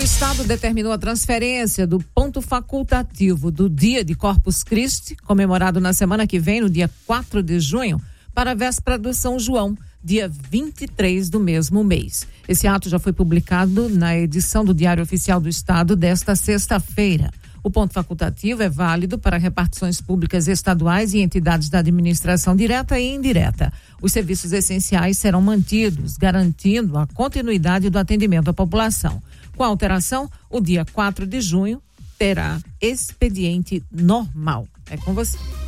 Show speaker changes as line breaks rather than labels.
do Estado determinou a transferência do ponto facultativo do Dia de Corpus Christi, comemorado na semana que vem, no dia 4 de junho, para a véspera do São João, dia 23 do mesmo mês. Esse ato já foi publicado na edição do Diário Oficial do Estado desta sexta-feira. O ponto facultativo é válido para repartições públicas estaduais e entidades da administração direta e indireta. Os serviços essenciais serão mantidos, garantindo a continuidade do atendimento à população. Com a alteração, o dia 4 de junho terá expediente normal. É com você.